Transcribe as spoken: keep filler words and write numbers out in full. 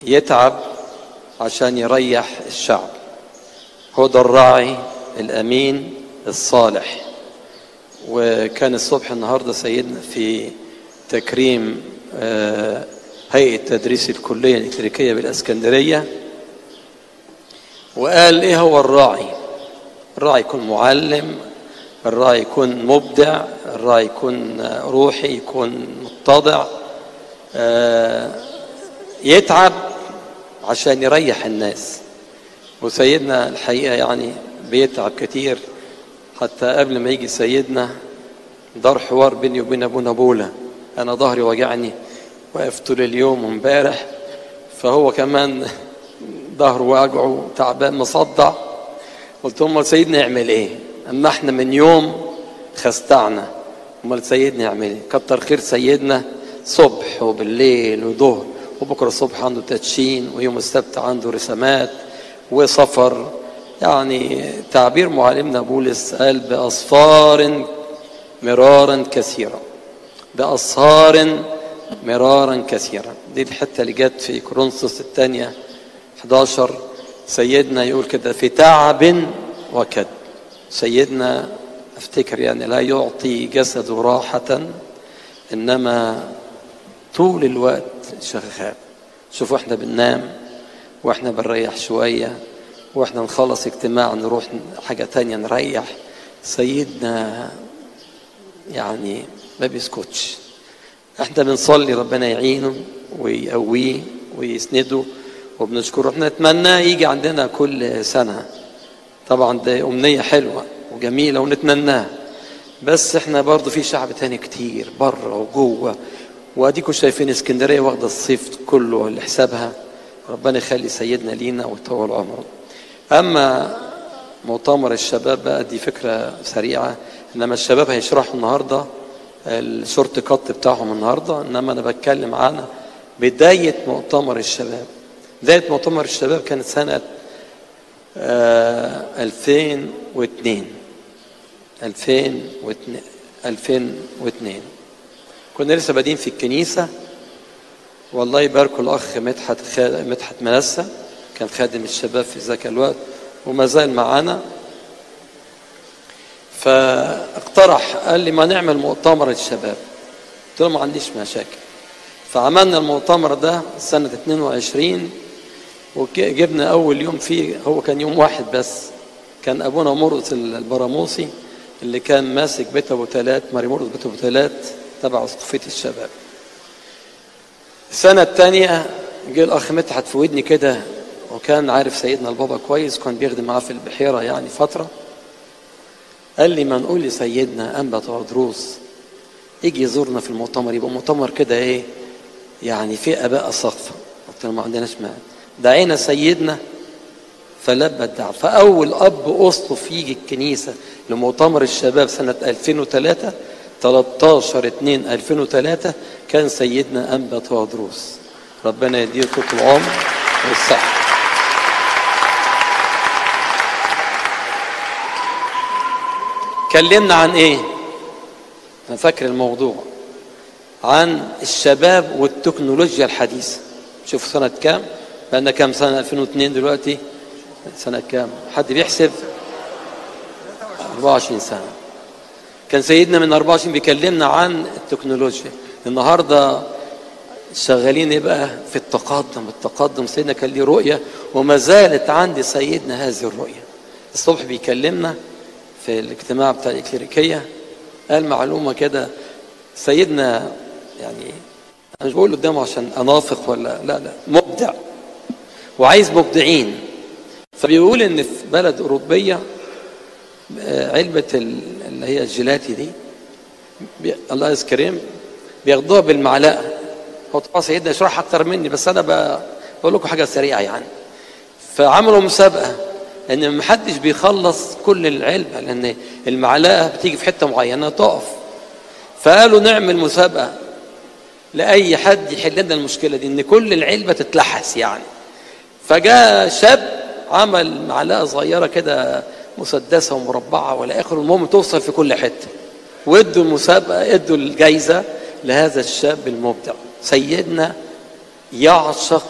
يتعب عشان يريح الشعب. هو ده الراعي الأمين الصالح. وكان الصبح النهاردة سيدنا في تكريم هيئة تدريس الكلية الإكليريكية بالإسكندرية، وقال إيه هو الراعي. الراعي يكون معلم، الراعي يكون مبدع، الراعي يكون روحي، يكون متضع، يتعب عشان يريح الناس. وسيدنا الحقيقة يعني بيتعب كتير. حتى قبل ما يجي سيدنا دار حوار بيني وبين أبونا بولا، أنا ظهري وجعني وقفت طول اليوم وامبارح، فهو كمان ظهره واجعه تعبان مصدع. قلت له سيدنا يعمل ايه؟ اما احنا من يوم خستعنا، امال سيدنا يعمل ايه؟ كتر خير سيدنا صبح وبالليل وظهر، وبكره الصبح عنده تدشين، ويوم السبت عنده رسمات وسفر. يعني تعبير معلمنا بولس قال بأصفار مرارا كثيرا، بأصهار مرارا كثيرا. دي الحتة اللي جت في كورنثوس الثانية احد عشر، سيدنا يقول كده في تعب وكد. سيدنا افتكر يعني لا يعطي جسده راحة، انما طول الوقت شغال. شوفوا احنا بننام واحنا بنريح شوية، واحنا نخلص اجتماع نروح حاجة تانية نريح. سيدنا يعني ما بيسكتش. احنا بنصلي ربنا يعينه ويقويه ويسنده وبنشكره. احنا نتمناه يجي عندنا كل سنة، طبعا ده أمنية حلوة وجميلة ونتمناه، بس احنا برضو في شعب تاني كتير بره وجوه، واديكم شايفين اسكندرية واخدة الصيف كله لحسابها. ربنا يخلي سيدنا لينا ويطول عمره. اما مؤتمر الشباب بقى دي فكرة سريعة، انما الشباب هيشرحوا النهاردة الشورت كات بتاعهم النهاردة، انما انا بتكلم عن بداية مؤتمر الشباب. بداية مؤتمر الشباب كانت سنة ألفين واثنين ألفين واثنين كنا لسه بادين في الكنيسة. والله يباركوا الأخ مدحت مدحت منسة، كان خادم الشباب في ذاك الوقت وما زال معانا. فاقترح قال لي ما نعمل مؤتمر الشباب. قلت له ما عنديش مشاكل. فعملنا المؤتمر ده سنة اثنين وعشرين، وجبنا أول يوم فيه، هو كان يوم واحد بس، كان أبونا مرقس البراموسي اللي كان ماسك بيت أبو تلات، ماري مرقس بيت أبو تلات تبع اسقفية الشباب. السنة الثانية جه الأخ مدحت في ودني كده، وكان عارف سيدنا البابا كويس وكان بيخدم معاه في البحيرة يعني فترة. قال لي ما نقول لسيدنا أنبا تودروس يجي يزورنا في المؤتمر، يبقى مؤتمر كده إيه يعني في آباء أساقفة. قلت له ما عندناش مانع. دعينا سيدنا فلبى الدعوة. فأول أب أسقف يجي الكنيسة لمؤتمر الشباب سنة ألفين وثلاثة ثلاثة عشر اثنين ألفين وثلاثة كان سيدنا أنبا تودروس، ربنا يديه طول العمر والصحة. كلمنا عن ايه؟ انا فاكر الموضوع عن الشباب والتكنولوجيا الحديثة. شوفوا سنة كام؟ بقالنا كام سنة؟ ألفين واثنين دلوقتي سنة كام؟ حد بيحسب؟ أربعة وعشرين سنة. كان سيدنا من أربعة وعشرين بيكلمنا عن التكنولوجيا. النهاردة شغالين بقى في التقدم التقدم. سيدنا كان ليه رؤية وما زالت عندي سيدنا هذه الرؤية. الصبح بيكلمنا في الاجتماع بتاع الإكليريكية، قال معلومة كده. سيدنا يعني أنا مش بقول قدامه عشان أنافق ولا لا لا مبدع وعايز مبدعين. فبيقول إن في بلد أوروبية علبة اللي هي الجيلاتي دي الله ايس كريم بياخدوها بالمعلقة. هو طبعا سيدنا يشرح أكتر مني، بس أنا بقول لكم حاجة سريعة يعني. فعملوا مسابقة ان محدش بيخلص كل العلبة، لان المعلقة بتيجي في حتة معينة تقف. فقالوا نعمل مسابقة لأي حد يحل لنا المشكلة دي، ان كل العلبة تتلحس يعني. فجاء شاب عمل معلقة صغيرة كده مسدسة ومربعة ولا آخر، المهم توصل في كل حتة. وادوا المسابقة، ادوا الجايزة لهذا الشاب المبدع. سيدنا يعشق